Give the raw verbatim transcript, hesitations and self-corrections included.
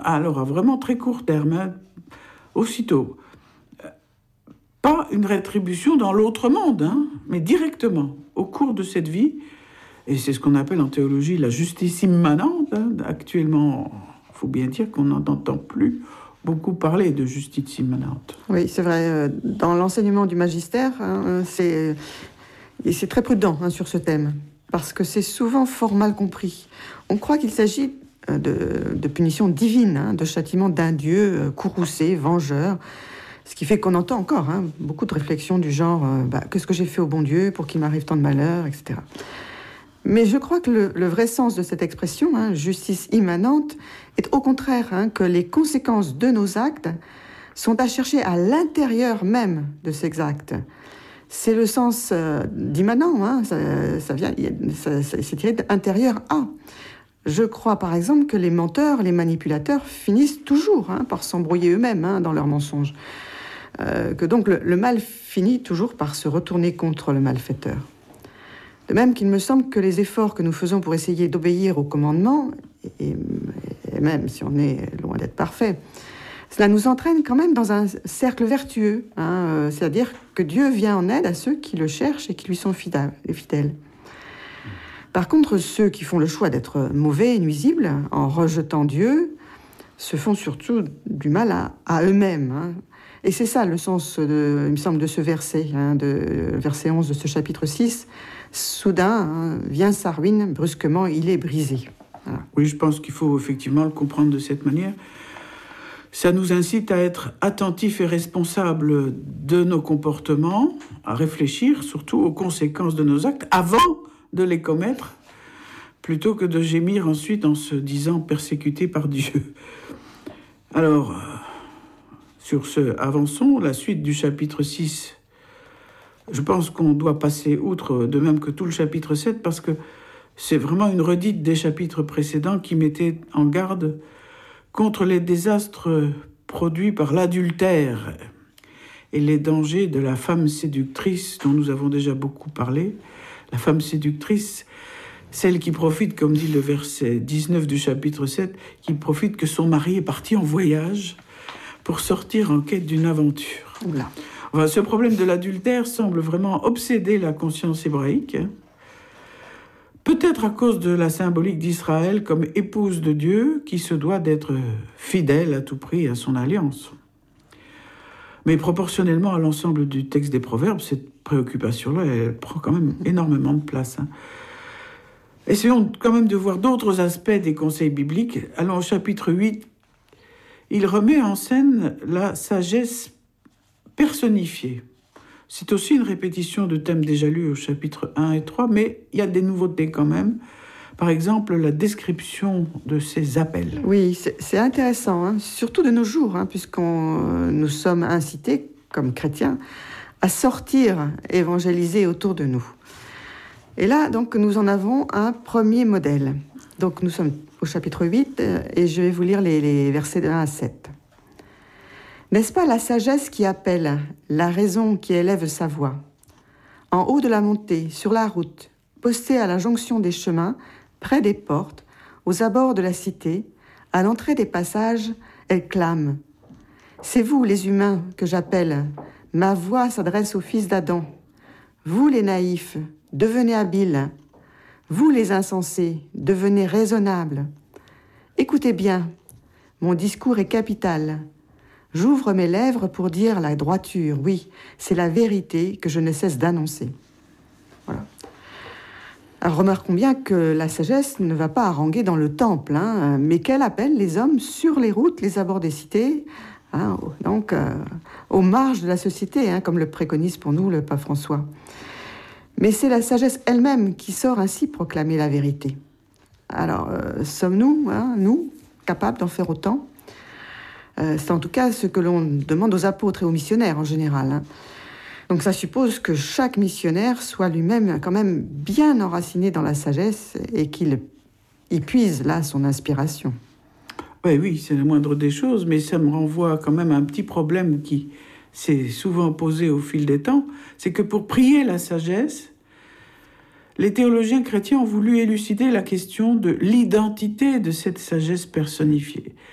alors à vraiment très court terme, hein, aussitôt. Pas une rétribution dans l'autre monde, hein, mais directement, au cours de cette vie. Et c'est ce qu'on appelle en théologie la justice immanente. Hein. Actuellement, il faut bien dire qu'on n'en entend plus beaucoup parler de justice immanente. Oui, c'est vrai. Dans l'enseignement du magistère, hein, c'est, et c'est très prudent hein, sur ce thème, parce que c'est souvent fort mal compris. On croit qu'il s'agit de, de punitions divines, hein, de châtiments d'un Dieu courroucé, vengeur, ce qui fait qu'on entend encore hein, beaucoup de réflexions du genre euh, bah, « qu'est-ce que j'ai fait au bon Dieu pour qu'il m'arrive tant de malheur ?» et cetera. Mais je crois que le, le vrai sens de cette expression, hein, justice immanente, est au contraire hein, que les conséquences de nos actes sont à chercher à l'intérieur même de ces actes. C'est le sens euh, d'immanent, hein, ça, ça vient, ça, ça, c'est tiré d'intérieur à. Je crois par exemple que les menteurs, les manipulateurs finissent toujours hein, par s'embrouiller eux-mêmes hein, dans leurs mensonges. Euh, que donc le, le mal finit toujours par se retourner contre le malfaiteur. De même qu'il me semble que les efforts que nous faisons pour essayer d'obéir aux commandements, et, et même si on est loin d'être parfait, cela nous entraîne quand même dans un cercle vertueux, hein, euh, c'est-à-dire que Dieu vient en aide à ceux qui le cherchent et qui lui sont fidèles. Par contre, ceux qui font le choix d'être mauvais et nuisibles, en rejetant Dieu, se font surtout du mal à, à eux-mêmes. Hein. Et c'est ça le sens, de, il me semble, de ce verset, hein, de verset onze de ce chapitre six. Soudain, hein, vient sa ruine, brusquement, il est brisé. Voilà. Oui, je pense qu'il faut effectivement le comprendre de cette manière. Ça nous incite à être attentifs et responsables de nos comportements, à réfléchir surtout aux conséquences de nos actes avant de les commettre, plutôt que de gémir ensuite en se disant persécuté par Dieu. Alors, sur ce, avançons, la suite du chapitre six. Je pense qu'on doit passer outre, de même que tout le chapitre sept, parce que c'est vraiment une redite des chapitres précédents qui mettait en garde contre les désastres produits par l'adultère et les dangers de la femme séductrice dont nous avons déjà beaucoup parlé. La femme séductrice, celle qui profite, comme dit le verset dix-neuf du chapitre sept, qui profite que son mari est parti en voyage pour sortir en quête d'une aventure. Oula. Enfin, ce problème de l'adultère semble vraiment obséder la conscience hébraïque, hein. Peut-être à cause de la symbolique d'Israël comme épouse de Dieu qui se doit d'être fidèle à tout prix à son alliance. Mais proportionnellement à l'ensemble du texte des Proverbes, cette préoccupation-là, elle prend quand même énormément de place. Hein. Essayons quand même de voir d'autres aspects des conseils bibliques. Allons au chapitre huit. Il remet en scène la sagesse personnifiée. C'est aussi une répétition de thèmes déjà lus au chapitre un et trois, mais il y a des nouveautés quand même. Par exemple, la description de ces appels. Oui, c'est, c'est intéressant, hein, surtout de nos jours, hein, puisqu'on euh, nous sommes incités, comme chrétiens, à sortir, évangéliser autour de nous. Et là, donc, nous en avons un premier modèle. Donc, nous sommes au chapitre huit, euh, et je vais vous lire les, les versets de un à sept. N'est-ce pas la sagesse qui appelle, la raison qui élève sa voix? En haut de la montée, sur la route, postée à la jonction des chemins, près des portes, aux abords de la cité, à l'entrée des passages, elle clame. C'est vous, les humains, que j'appelle. Ma voix s'adresse aux fils d'Adam. Vous, les naïfs, devenez habiles. Vous, les insensés, devenez raisonnables. Écoutez bien, mon discours est capital. J'ouvre mes lèvres pour dire la droiture. Oui, c'est la vérité que je ne cesse d'annoncer. Voilà. Alors, remarquons bien que la sagesse ne va pas haranguer dans le temple, hein, mais qu'elle appelle les hommes sur les routes, les abords des cités, hein, donc euh, aux marges de la société, hein, comme le préconise pour nous le pape François. Mais c'est la sagesse elle-même qui sort ainsi proclamer la vérité. Alors, euh, sommes-nous, hein, nous, capables d'en faire autant ? Euh, c'est en tout cas ce que l'on demande aux apôtres et aux missionnaires en général. Hein. Donc ça suppose que chaque missionnaire soit lui-même quand même bien enraciné dans la sagesse et qu'il y puise là son inspiration. Oui, oui, c'est la moindre des choses, mais ça me renvoie quand même à un petit problème qui s'est souvent posé au fil des temps, c'est que pour prier la sagesse, les théologiens chrétiens ont voulu élucider la question de l'identité de cette sagesse personnifiée.